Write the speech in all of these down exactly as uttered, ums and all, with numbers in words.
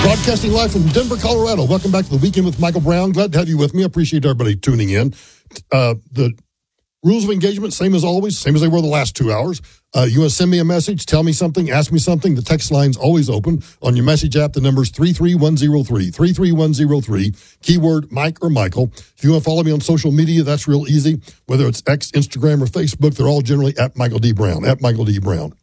Broadcasting live from Denver, Colorado. Welcome back to the Weekend with Michael Brown. Glad to have you with me. I appreciate everybody tuning in. Uh, the rules of engagement, same as always, same as they were the last two hours. Uh, you want to send me a message, tell me something, ask me something. The text line's always open. On your message app, the number's three three one zero three, three three one zero three, keyword Mike or Michael. If you want to follow me on social media, that's real easy. Whether it's X, Instagram, or Facebook, they're all generally at Michael D. Brown, at Michael D. Brown.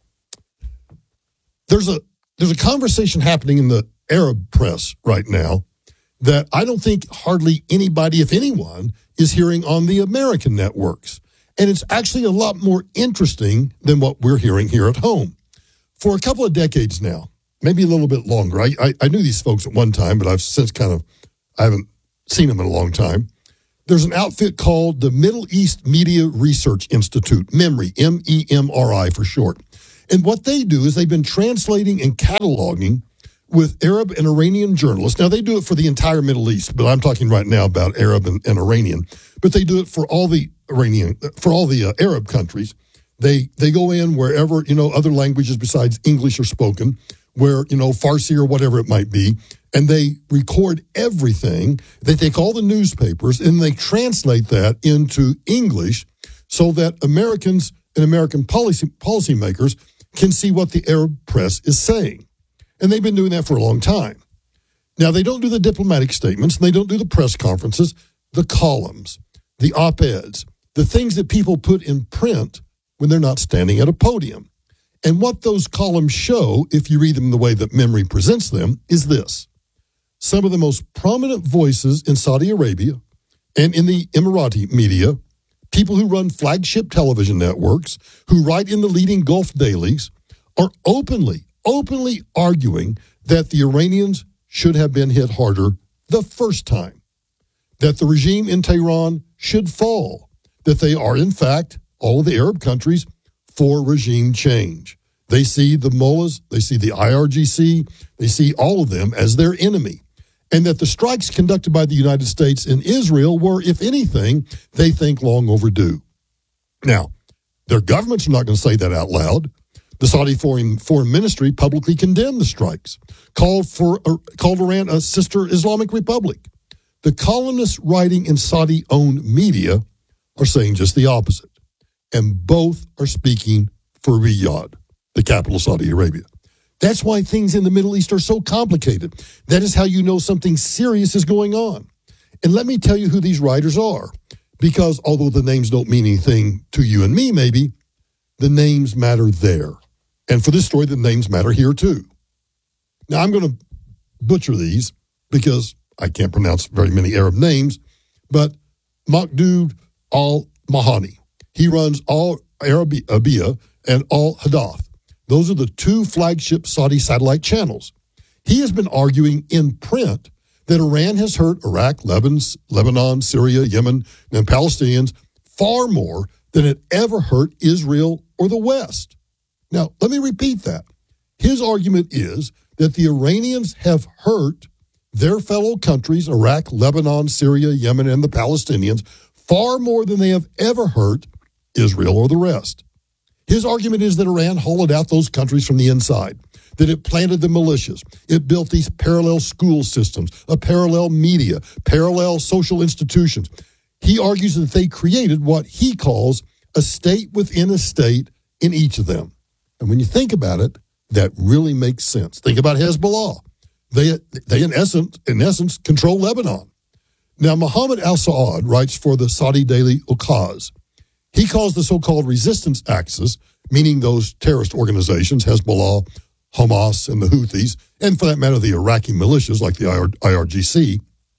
There's a, there's a conversation happening in the Arab press right now that I don't think hardly anybody, if anyone, is hearing on the American networks. And it's actually a lot more interesting than what we're hearing here at home. For a couple of decades now, maybe a little bit longer, I, I, I knew these folks at one time, but I've since kind of, I haven't seen them in a long time. There's an outfit called the Middle East Media Research Institute, MEMRI, M E M R I for short. And what they do is they've been translating and cataloging with Arab and Iranian journalists. Now, they do it for the entire Middle East, but I'm talking right now about Arab and, and Iranian. But they do it for all the Iranian, for all the uh, Arab countries. They they go in wherever, you know, other languages besides English are spoken, where, you know, Farsi or whatever it might be, and they record everything. They take all the newspapers and they translate that into English so that Americans and American policy policymakers can see what the Arab press is saying. And they've been doing that for a long time. Now, they don't do the diplomatic statements. They don't do the press conferences, the columns, the op-eds, the things that people put in print when they're not standing at a podium. And what those columns show, if you read them the way that MEMRI presents them, is this. Some of the most prominent voices in Saudi Arabia and in the Emirati media, people who run flagship television networks, who write in the leading Gulf dailies, are openly openly arguing that the Iranians should have been hit harder the first time, that the regime in Tehran should fall, that they are, in fact, all of the Arab countries for regime change. They see the mullahs, they see the I R G C, they see all of them as their enemy, and that the strikes conducted by the United States in Israel were, if anything, they think long overdue. Now, their governments are not going to say that out loud. The Saudi Foreign Foreign Ministry publicly condemned the strikes, called for uh, called Iran a sister Islamic republic. The columnists writing in Saudi-owned media are saying just the opposite, and both are speaking for Riyadh, the capital of Saudi Arabia. That's why things in the Middle East are so complicated. That is how you know something serious is going on. And let me tell you who these writers are, because although the names don't mean anything to you and me, maybe, the names matter there. And for this story, the names matter here, too. Now, I'm going to butcher these because I can't pronounce very many Arab names, but Makhdood al-Mahani. He runs Al Arabiya and Al Hadath. Those are the two flagship Saudi satellite channels. He has been arguing in print that Iran has hurt Iraq, Lebanon, Syria, Yemen, and Palestinians far more than it ever hurt Israel or the West. Now, let me repeat that. His argument is that the Iranians have hurt their fellow countries, Iraq, Lebanon, Syria, Yemen, and the Palestinians, far more than they have ever hurt Israel or the rest. His argument is that Iran hollowed out those countries from the inside, that it planted the militias, it built these parallel school systems, a parallel media, parallel social institutions. He argues that they created what he calls a state within a state in each of them. And when you think about it, that really makes sense. Think about Hezbollah. They, they in essence, in essence, control Lebanon. Now, Mohammed al-Saud writes for the Saudi daily Ukaz. He calls the so-called resistance axis, meaning those terrorist organizations, Hezbollah, Hamas, and the Houthis, and for that matter, the Iraqi militias like the I R G C,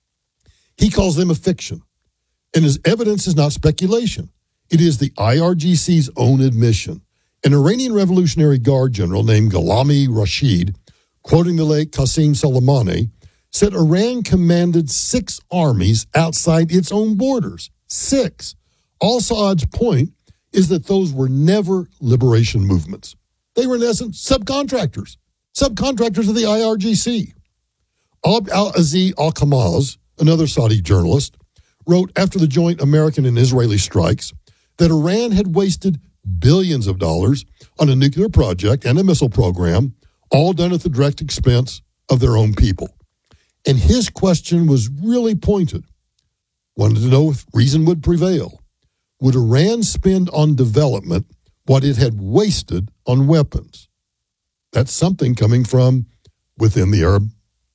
he calls them a fiction. And his evidence is not speculation. It is the I R G C's own admission. An Iranian Revolutionary Guard general named Ghalami Rashid, quoting the late Qasem Soleimani, said Iran commanded six armies outside its own borders. Six. Al-Saud's point is that those were never liberation movements. They were, in essence, subcontractors. Subcontractors of the I R G C. Abd al-Aziz al-Kamaz, another Saudi journalist, wrote after the joint American and Israeli strikes that Iran had wasted billions of dollars on a nuclear project and a missile program, all done at the direct expense of their own people. And his question was really pointed. Wanted to know if reason would prevail. Would Iran spend on development what it had wasted on weapons? That's something coming from within the Arab,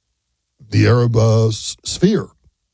the Arab uh, sphere.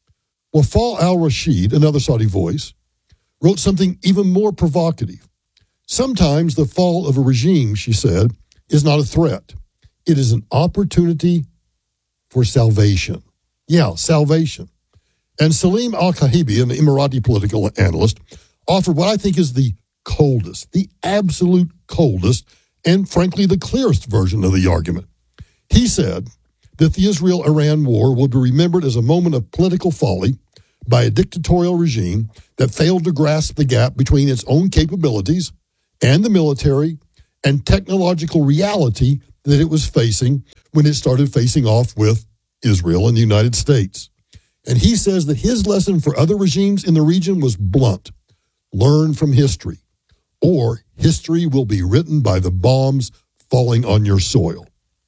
Wafaa al-Rashid, another Saudi voice, wrote something even more provocative. Sometimes the fall of a regime, she said, is not a threat. It is an opportunity for salvation. Yeah, salvation. And Salim al-Kahibi, an Emirati political analyst, offered what I think is the coldest, the absolute coldest, and frankly the clearest version of the argument. He said that the Israel-Iran war will be remembered as a moment of political folly by a dictatorial regime that failed to grasp the gap between its own capabilities and the military and technological reality that it was facing when it started facing off with Israel and the United States. And he says that his lesson for other regimes in the region was blunt. Learn from history, or history will be written by the bombs falling on your soil.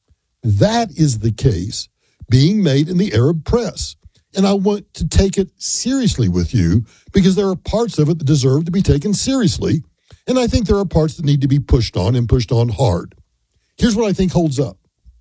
That is the case being made in the Arab press. And I want to take it seriously with you because there are parts of it that deserve to be taken seriously. And I think there are parts that need to be pushed on and pushed on hard. Here's what I think holds up.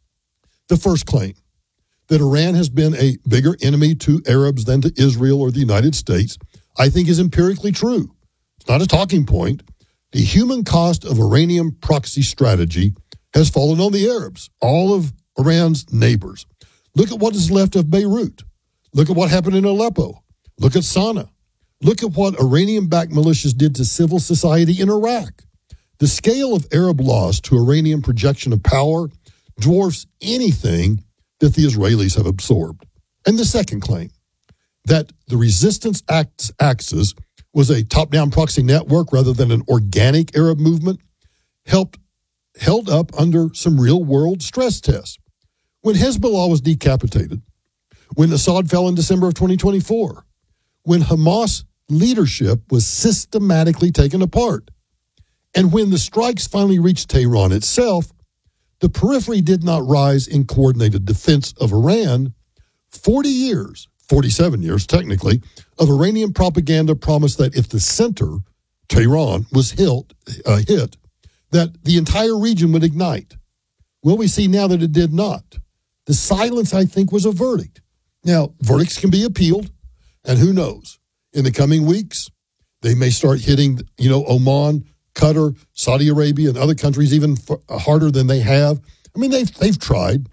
The first claim, that Iran has been a bigger enemy to Arabs than to Israel or the United States, I think is empirically true. It's not a talking point. The human cost of Iranian proxy strategy has fallen on the Arabs, all of Iran's neighbors. Look at what is left of Beirut. Look at what happened in Aleppo. Look at Sana'a. Look at what Iranian-backed militias did to civil society in Iraq. The scale of Arab loss to Iranian projection of power dwarfs anything that the Israelis have absorbed. And the second claim, that the resistance axis was a top-down proxy network rather than an organic Arab movement, helped held up under some real-world stress tests. When Hezbollah was decapitated, when Assad fell in December of twenty twenty-four, when Hamas leadership was systematically taken apart, and when the strikes finally reached Tehran itself, the periphery did not rise in coordinated defense of Iran. forty years, forty-seven years technically, of Iranian propaganda promised that if the center, Tehran, was hit, uh, hit, that the entire region would ignite. Well, we see now that it did not. The silence, I think, was a verdict. Now, verdicts can be appealed, and who knows? In the coming weeks, they may start hitting, you know, Oman, Qatar, Saudi Arabia, and other countries even f- harder than they have. I mean, they've, they've tried,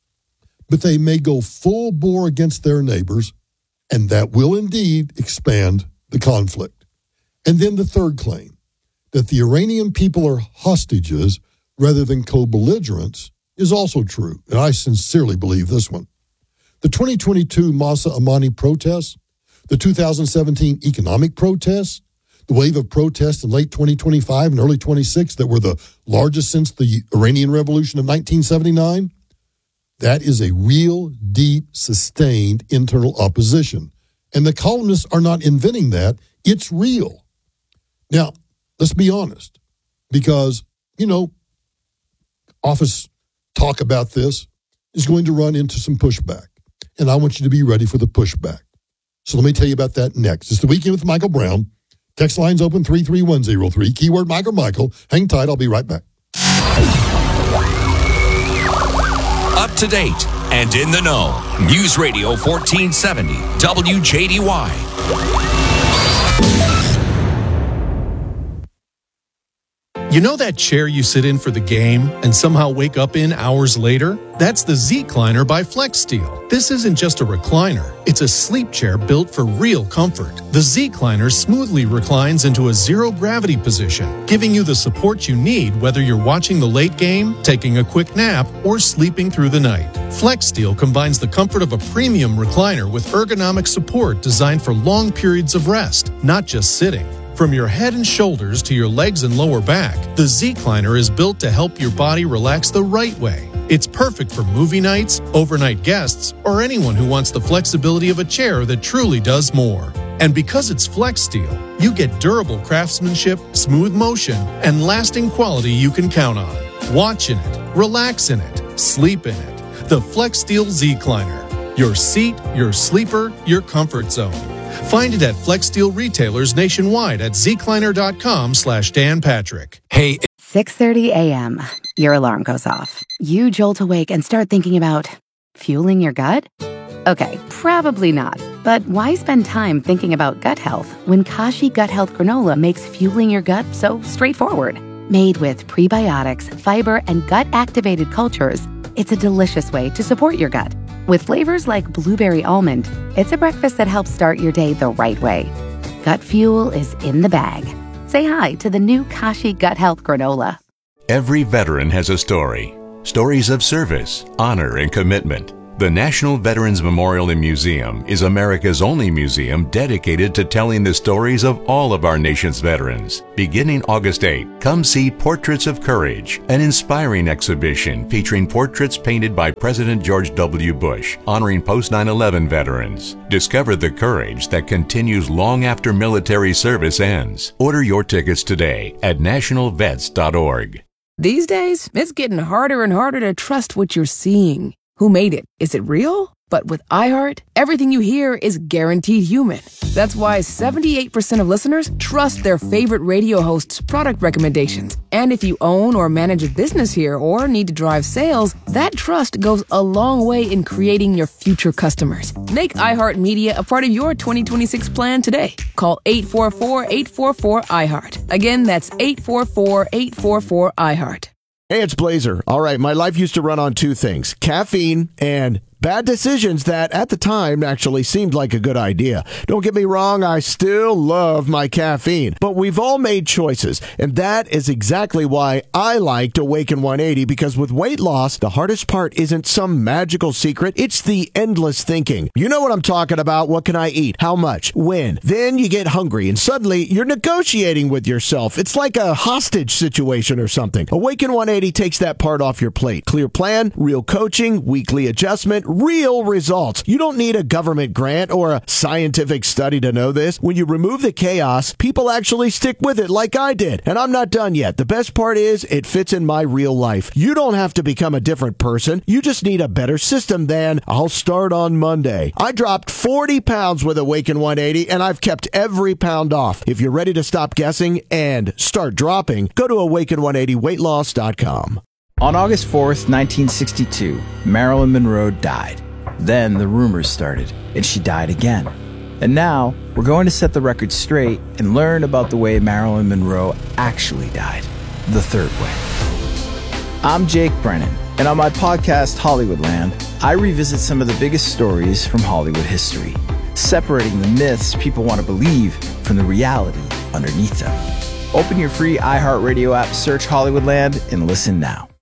but they may go full bore against their neighbors, and that will indeed expand the conflict. And then the third claim, that the Iranian people are hostages rather than co-belligerents, is also true, and I sincerely believe this one. The twenty twenty-two Masa Amani protests, the two thousand seventeen economic protests, the wave of protests in late twenty twenty-five and early twenty-six that were the largest since the Iranian Revolution of nineteen seventy-nine, that is a real, deep, sustained internal opposition. And the columnists are not inventing that. It's real. Now, let's be honest, because, you know, office talk about this is going to run into some pushback. And I want you to be ready for the pushback. So let me tell you about that next. It's the Weekend with Michael Brown. Text lines open three three one zero three. Keyword Michael Michael. Hang tight. I'll be right back. Up to date and in the know. News Radio fourteen seventy W J D Y. You know that chair you sit in for the game and somehow wake up in hours later? That's the Z-Cliner by FlexSteel. This isn't just a recliner. It's a sleep chair built for real comfort. The Z-Cliner smoothly reclines into a zero-gravity position, giving you the support you need whether you're watching the late game, taking a quick nap, or sleeping through the night. FlexSteel combines the comfort of a premium recliner with ergonomic support designed for long periods of rest, not just sitting. From your head and shoulders to your legs and lower back, the Z-Cliner is built to help your body relax the right way. It's perfect for movie nights, overnight guests, or anyone who wants the flexibility of a chair that truly does more. And because it's FlexSteel, you get durable craftsmanship, smooth motion, and lasting quality you can count on. Watch in it, relax in it, sleep in it. The FlexSteel Z-Cliner. Your seat, your sleeper, your comfort zone. Find it at FlexSteel retailers nationwide at zcliner.com slash Dan Patrick. Hey, six thirty a.m. Your alarm goes off. You jolt awake and start thinking about fueling your gut? Okay, probably not. But why spend time thinking about gut health when Kashi Gut Health Granola makes fueling your gut so straightforward? Made with prebiotics, fiber, and gut-activated cultures, it's a delicious way to support your gut. With flavors like blueberry almond, it's a breakfast that helps start your day the right way. Gut fuel is in the bag. Say hi to the new Kashi Gut Health Granola. Every veteran has a story. Stories of service, honor, and commitment. The National Veterans Memorial and Museum is America's only museum dedicated to telling the stories of all of our nation's veterans. Beginning August eighth, come see Portraits of Courage, an inspiring exhibition featuring portraits painted by President George W. Bush, honoring post nine eleven veterans. Discover the courage that continues long after military service ends. Order your tickets today at national vets dot org. These days, it's getting harder and harder to trust what you're seeing. Who made it? Is it real? But with iHeart, everything you hear is guaranteed human. That's why seventy-eight percent of listeners trust their favorite radio host's product recommendations. And if you own or manage a business here or need to drive sales, that trust goes a long way in creating your future customers. Make iHeart Media a part of your twenty twenty-six plan today. Call eight four four, eight four four, iHeart. Again, that's eight four four, eight four four, iHeart. Hey, it's Blazer. All right, my life used to run on two things, caffeine and bad decisions that at the time actually seemed like a good idea. Don't get me wrong, I still love my caffeine, but we've all made choices, and that is exactly why I liked Awaken one eighty, because with weight loss, the hardest part isn't some magical secret, it's the endless thinking. You know what I'm talking about. What can I eat? How much? When? Then you get hungry, and suddenly you're negotiating with yourself. It's like a hostage situation or something. Awaken one eighty takes that part off your plate. Clear plan, real coaching, weekly adjustment, real results. You don't need a government grant or a scientific study to know this. When you remove the chaos, people actually stick with it like I did. And I'm not done yet. The best part is it fits in my real life. You don't have to become a different person. You just need a better system than I'll start on Monday. I dropped forty pounds with Awaken one eighty, and I've kept every pound off. If you're ready to stop guessing and start dropping, go to awaken one eighty weight loss dot com. On August fourth, nineteen sixty-two, Marilyn Monroe died. Then the rumors started, and she died again. And now, we're going to set the record straight and learn about the way Marilyn Monroe actually died, the third way. I'm Jake Brennan, and on my podcast, Hollywoodland, I revisit some of the biggest stories from Hollywood history, separating the myths people want to believe from the reality underneath them. Open your free iHeartRadio app, search Hollywoodland, and listen now.